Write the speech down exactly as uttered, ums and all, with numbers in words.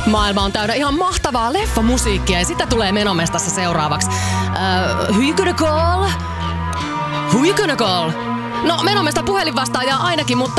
Maailma on täynnä ihan mahtavaa leffamusiikkia ja sitä tulee Menomestassa seuraavaksi. Uh, who you gonna call? Who you gonna call? No, Menomesta puhelinvastaaja ainakin, mutta